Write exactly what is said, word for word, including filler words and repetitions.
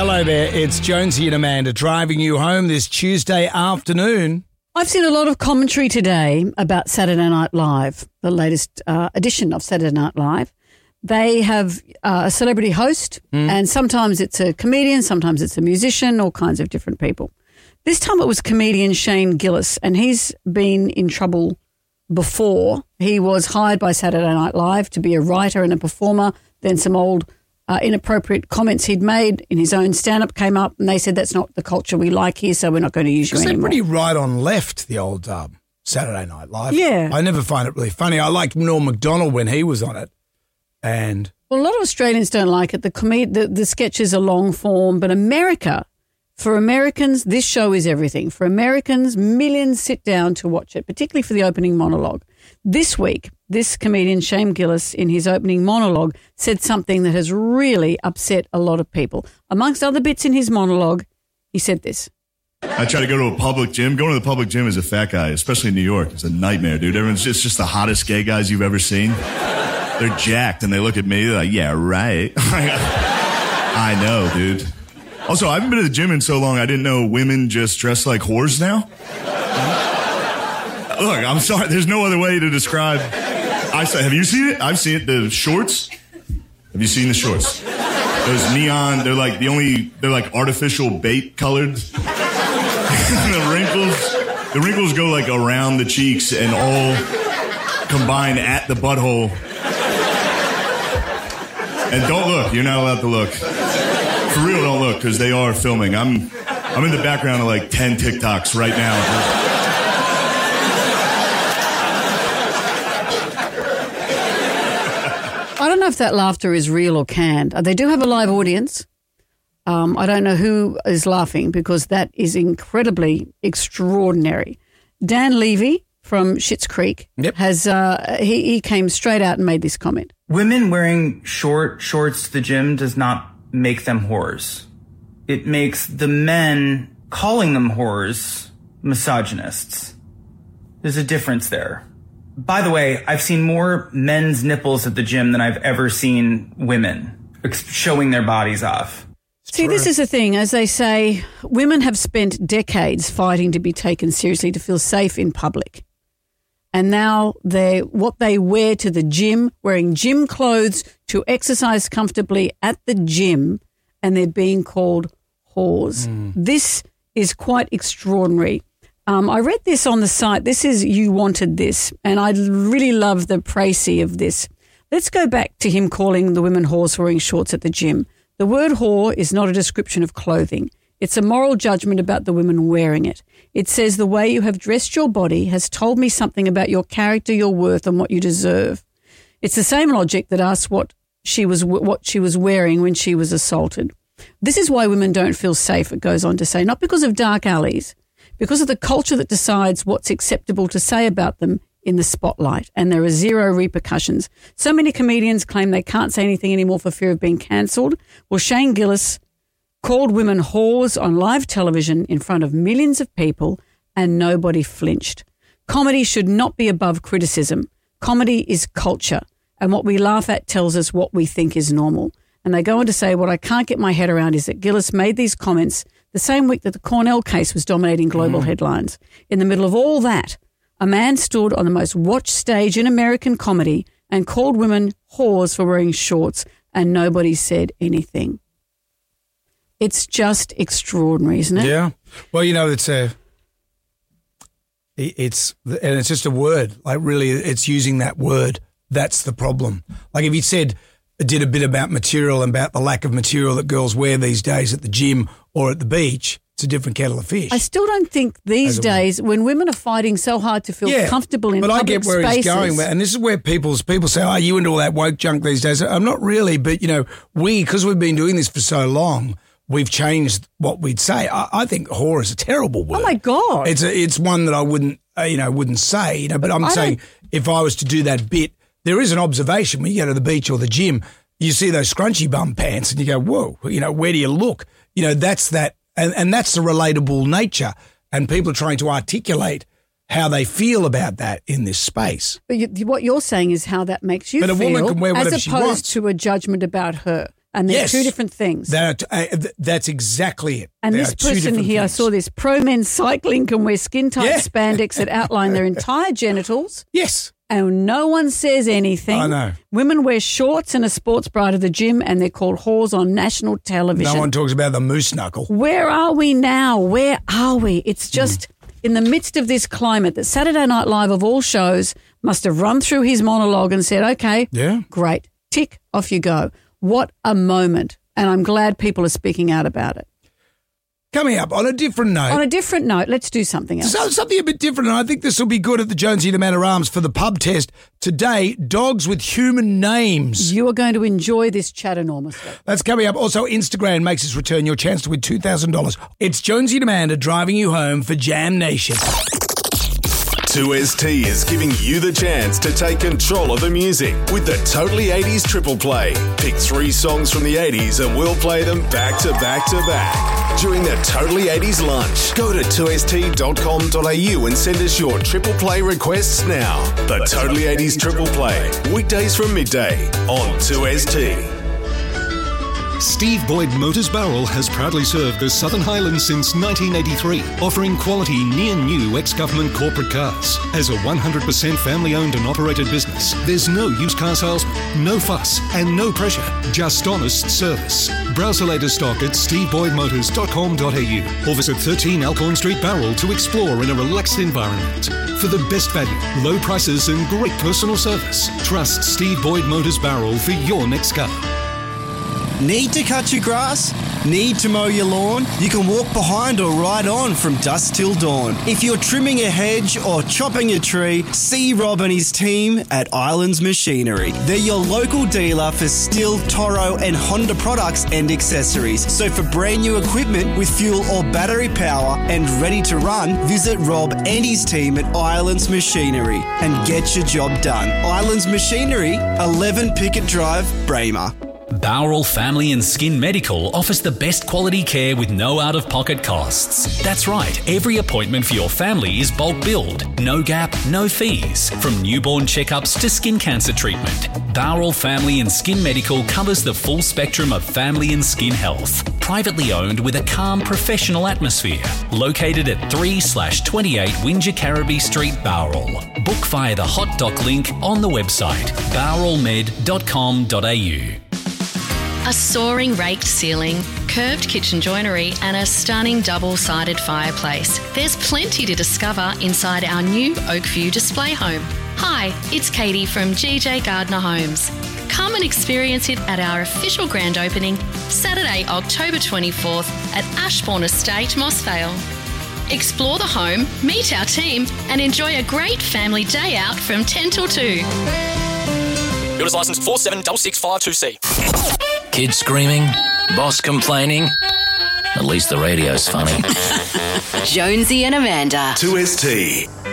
Hello there, it's Jonesy and Amanda driving you home this Tuesday afternoon. I've seen a lot of commentary today about Saturday Night Live, the latest uh, edition of Saturday Night Live. They have uh, a celebrity host, mm. and sometimes it's a comedian, sometimes it's a musician, all kinds of different people. This time it was comedian Shane Gillis, and he's been in trouble before. He was hired by Saturday Night Live to be a writer and a performer. Then some old uh, inappropriate comments he'd made in his own stand-up came up, and they said that's not the culture we like here, so we're not going to use you anymore. They're pretty right on left, the old um, Saturday Night Live. Yeah. I never find it really funny. I liked Norm Macdonald when he was on it. And well, a lot of Australians don't like it. The, com- the, the sketches are long form, but America, for Americans, this show is everything. For Americans, millions sit down to watch it, particularly for the opening monologue. This week, this comedian, Shane Gillis, in his opening monologue, said something that has really upset a lot of people. Amongst other bits in his monologue, he said this. I try to go to a public gym. Going to the public gym as a fat guy, especially in New York, is a nightmare, dude. Everyone's just, just the hottest gay guys you've ever seen. They're jacked, and they look at me, they're like, yeah, right. I know, dude. Also, I haven't been to the gym in so long, I didn't know women just dress like whores now. Look, I'm sorry, there's no other way to describe. I say, have you seen it? I've seen it, the shorts. Have you seen the shorts? Those neon, they're like the only, they're like artificial bait colored. The wrinkles, the wrinkles go like around the cheeks and all combine at the butthole. And don't look, you're not allowed to look. For real, don't look, because they are filming. I'm I'm in the background of like ten TikToks right now. I don't know if that laughter is real or canned. They do have a live audience. Um, I don't know who is laughing because that is incredibly extraordinary. Dan Levy from Schitt's Creek yep. has uh, he, he came straight out and made this comment. Women wearing short shorts to the gym does not make them whores. It makes the men calling them whores misogynists. There's a difference there. By the way, I've seen more men's nipples at the gym than I've ever seen women showing their bodies off. It's See, true. This is the thing. As they say, women have spent decades fighting to be taken seriously, to feel safe in public. And now they what they wear to the gym, wearing gym clothes to exercise comfortably at the gym, and they're being called whores. Mm. This is quite extraordinary. Um, I read this on the site. This is You Wanted This, and I really love the précis of this. Let's go back to him calling the women whores for wearing shorts at the gym. The word whore is not a description of clothing. It's a moral judgment about the women wearing it. It says the way you have dressed your body has told me something about your character, your worth, and what you deserve. It's the same logic that asks what she was what she was wearing when she was assaulted. This is why women don't feel safe, it goes on to say, not because of dark alleys, because of the culture that decides what's acceptable to say about them in the spotlight, and there are zero repercussions. So many comedians claim they can't say anything anymore for fear of being cancelled. Well, Shane Gillis called women whores on live television in front of millions of people, and nobody flinched. Comedy should not be above criticism. Comedy is culture, and what we laugh at tells us what we think is normal. And they go on to say, what I can't get my head around is that Gillis made these comments the same week that the Cornell case was dominating global mm. headlines. In the middle of all that, a man stood on the most watched stage in American comedy and called women whores for wearing shorts, and nobody said anything. It's just extraordinary, isn't it? Yeah. Well, you know, it's a, it's, and it's just a word. Like, really, it's using that word. That's the problem. Like, if you said, did a bit about material and about the lack of material that girls wear these days at the gym or at the beach, it's a different kettle of fish. I still don't think these days, when women are fighting so hard to feel yeah, comfortable in but public I get where spaces, he's going, and this is where people's people say, "Oh, are you into all that woke junk these days?" I'm not really, but you know, we because we've been doing this for so long, we've changed what we'd say. I, I think whore is a terrible word. Oh my God, it's a, it's one that I wouldn't, uh, you know, wouldn't say. You know, but I'm I saying don't... if I was to do that bit, there is an observation when you go to the beach or the gym. You see those scrunchy bum pants and you go, whoa, you know, where do you look? You know, that's that, and, and that's the relatable nature. And people are trying to articulate how they feel about that in this space. But you, what you're saying is how that makes you but feel, a woman can wear whatever as she opposed wants. to a judgment about her. And they're Yes. two different things. That uh, th- that's exactly it. And They this are two person different here, I things. saw this, pro men cycling can wear skin-tight Yeah. spandex that outline their entire genitals, Yes. and no one says anything. I know. Women wear shorts and a sports bra to the gym, and they're called whores on national television. No one talks about the moose knuckle. Where are we now? Where are we? It's just in the midst of this climate that Saturday Night Live of all shows must have run through his monologue and said, okay, Yeah. great, tick, off you go. What a moment. And I'm glad people are speaking out about it. Coming up on a different note. On a different note, let's do something else. So, something a bit different, and I think this will be good at the Jonesy and Amanda Arms for the pub test. Today, dogs with human names. You are going to enjoy this chat enormously. That's coming up. Also, Instagram makes its return. Your chance to win two thousand dollars. It's Jonesy and Amanda driving you home for Jam Nation. two S T is giving you the chance to take control of the music with the Totally eighties Triple Play. Pick three songs from the eighties and we'll play them back to back to back. During the Totally eighties lunch, go to two S T dot com dot a u and send us your Triple Play requests now. The Totally eighties Triple Play, weekdays from midday on two S T. Steve Boyd Motors Barrel has proudly served the Southern Highlands since nineteen eighty-three, offering quality near-new ex-government corporate cars. As a one hundred percent family-owned and operated business, there's no used car salesman, no fuss, and no pressure, just honest service. Browse the latest stock at steve boyd motors dot com dot a u or visit thirteen Alcorn Street Barrel to explore in a relaxed environment. For the best value, low prices and great personal service, trust Steve Boyd Motors Barrel for your next car. Need to cut your grass? Need to mow your lawn? You can walk behind or ride on from dusk till dawn. If you're trimming a hedge or chopping a tree, see Rob and his team at Islands Machinery. They're your local dealer for Stihl, Toro and Honda products and accessories. So for brand new equipment with fuel or battery power and ready to run, visit Rob and his team at Islands Machinery and get your job done. Islands Machinery, eleven Pickett Drive, Braemar. Bowral Family and Skin Medical offers the best quality care with no out-of-pocket costs. That's right, every appointment for your family is bulk billed. No gap, no fees. From newborn checkups to skin cancer treatment, Bowral Family and Skin Medical covers the full spectrum of family and skin health. Privately owned with a calm, professional atmosphere. Located at three slash twenty-eight Windsor Carraby Street, Bowral. Book via the hot doc link on the website, bowral med dot com dot a u. A soaring raked ceiling, curved kitchen joinery and a stunning double-sided fireplace. There's plenty to discover inside our new Oakview display home. Hi, it's Katie from G J Gardner Homes. Come and experience it at our official grand opening, Saturday, October twenty-fourth at Ashbourne Estate, Moss Vale. Explore the home, meet our team and enjoy a great family day out from ten till two. Builder's license four seven six six five two C. Kids screaming, boss complaining. At least the radio's funny. Jonesy and Amanda. two S T.